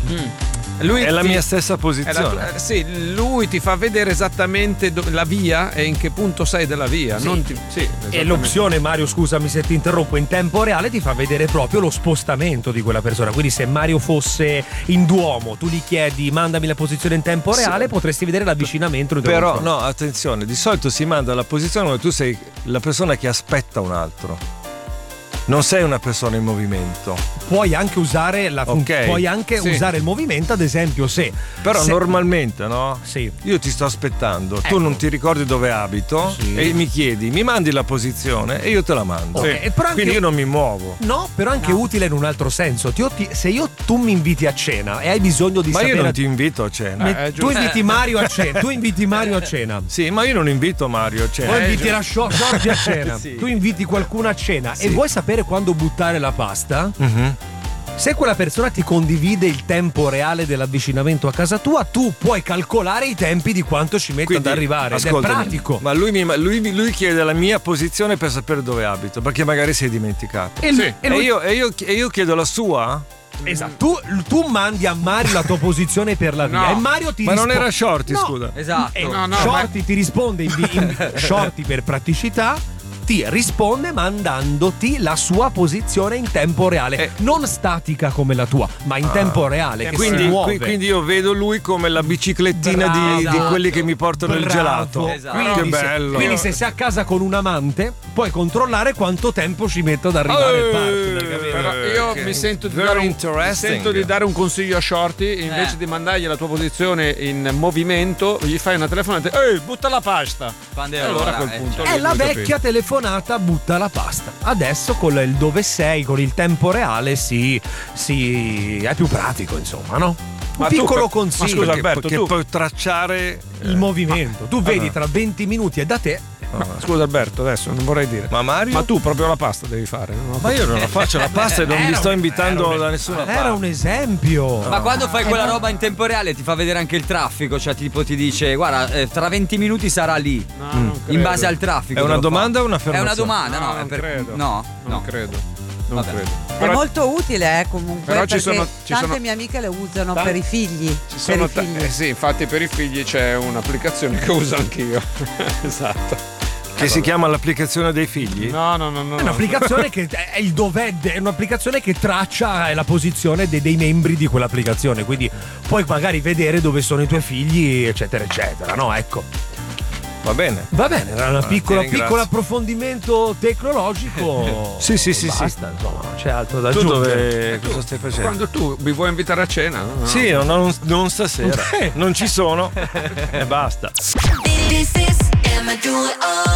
Lui è la mia stessa posizione. Sì, lui ti fa vedere esattamente la via e in che punto sei della via. Sì. E l'opzione, Mario, scusami se ti interrompo, in tempo reale ti fa vedere proprio lo spostamento di quella persona. Quindi se Mario fosse in Duomo, tu gli chiedi mandami la posizione in tempo reale, potresti vedere l'avvicinamento. Però no, attenzione, di solito si manda la posizione quando tu sei la persona che aspetta un altro. Non sei una persona in movimento. Puoi anche usare usare il movimento, ad esempio, normalmente, no? Sì. Io ti sto aspettando, tu non ti ricordi dove abito e mi chiedi, mi mandi la posizione e io te la mando. Okay. Quindi io non mi muovo. No, però anche utile in un altro senso. Se tu mi inviti a cena e hai bisogno di sapere. Ma io non ti invito a cena. Tu inviti Mario a cena. Tu inviti Mario a cena. Sì, ma io non invito Mario a cena. Poi inviti la Shorty a cena. Sì. Tu inviti qualcuno a cena e vuoi sapere quando buttare la pasta? Se quella persona ti condivide il tempo reale dell'avvicinamento a casa tua, tu puoi calcolare i tempi di quanto ci mette ad arrivare. Ed è pratico. Ma lui chiede la mia posizione per sapere dove abito, perché magari si è dimenticato. E io chiedo la sua? Esatto, tu mandi a Mario la tua posizione per la via e Mario ti risponde. Ma non era Shorty, scusa. Esatto. Shorty ti risponde Shorty per praticità. Ti risponde mandandoti la sua posizione in tempo reale, non statica come la tua, ma in tempo reale. Che quindi, si muove. Quindi io vedo lui come la biciclettina di quelli che mi portano il gelato. Esatto. Che bello. Quindi se sei a casa con un amante, puoi controllare quanto tempo ci metto ad arrivare al partner. Però io mi sento di dare un consiglio a Shorty, invece di mandargli la tua posizione in movimento, gli fai una telefonata, butta la pasta. Allora a quel punto è la vecchia telefonata, butta la pasta. Adesso con il dove sei, con il tempo reale, è più pratico, insomma, no? Un piccolo consiglio. Ma scusa Alberto, che puoi tracciare il movimento. Tu vedi tra 20 minuti è da te. Scusa Alberto, adesso non vorrei dire. Ma Mario? Ma tu proprio la pasta devi fare. Ma io non la faccio la pasta e non vi sto invitando da nessuna parte. Era un esempio. Ma quando fai quella roba in tempo reale ti fa vedere anche il traffico, cioè tipo ti dice guarda tra 20 minuti sarà lì. In base al traffico. È una domanda o un'affermazione? È una domanda, no? Non credo. Non credo. Non credo. È molto utile comunque, però perché tante mie amiche le usano per i figli. Sì, infatti per i figli c'è un'applicazione che uso anch'io. Esatto. Che si chiama l'applicazione dei figli? No. È un'applicazione che è il dov'è, è un'applicazione che traccia la posizione dei membri di quell'applicazione, quindi puoi magari vedere dove sono i tuoi figli, eccetera, eccetera, no? Ecco. Va bene, era una piccolo approfondimento tecnologico. Sì. Basta, insomma, non c'è altro da tu aggiungere. Cosa stai facendo? Quando tu mi vuoi invitare a cena? No? Sì, non stasera. Non ci sono e basta. This is Emma Do It All.